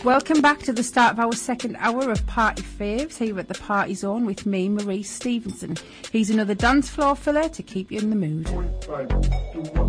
Welcome back to the start of our second hour of Party Faves here at the Party Zone with me, Maurice Stevenson. He's another dance floor filler to keep you in the mood.